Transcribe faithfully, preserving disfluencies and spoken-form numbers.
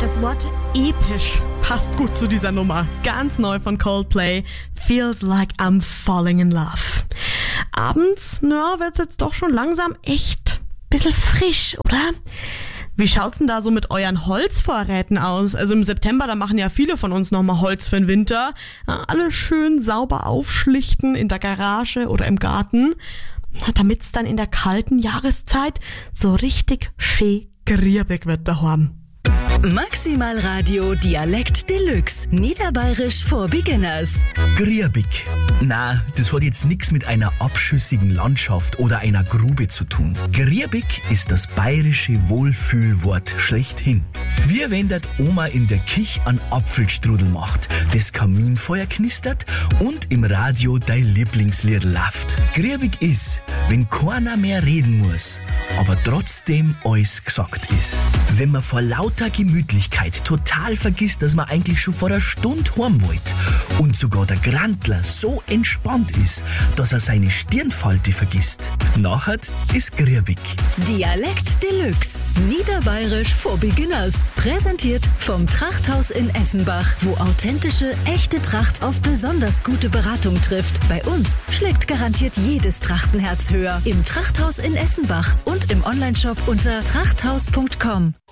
Das Wort episch passt gut zu dieser Nummer. Ganz neu von Coldplay. Feels like I'm falling in love. Abends, na, wird's jetzt doch schon langsam echt bisschen frisch, oder? Wie schaut's denn da so mit euren Holzvorräten aus? Also im September, da machen ja viele von uns nochmal Holz für den Winter. Ja, alles schön sauber aufschlichten in der Garage oder im Garten, damit's dann in der kalten Jahreszeit so richtig schön griebig wird daheim. Maximal Radio Dialekt Deluxe. Niederbayerisch for Beginners. Griebig. Na, das hat jetzt nichts mit einer abschüssigen Landschaft oder einer Grube zu tun. Griebig ist das bayerische Wohlfühlwort schlechthin. Wie wenn dat Oma in der Kich an Apfelstrudel macht, das Kaminfeuer knistert und im Radio dein Lieblingslied läuft. Griebig ist, wenn keiner mehr reden muss, aber trotzdem alles gesagt ist. Wenn man vor lauter Gemütlichkeit total vergisst, dass man eigentlich schon vor einer Stunde heim wollte und sogar der Grantler so entspannt ist, dass er seine Stirnfalte vergisst. Nachher ist griebig. Dialekt Deluxe. Niederbayerisch for Beginners. Präsentiert vom Trachthaus in Essenbach, wo authentische, echte Tracht auf besonders gute Beratung trifft. Bei uns schlägt garantiert jedes Trachtenherz höher. Im Trachthaus in Essenbach und im Onlineshop unter trachthaus punkt com.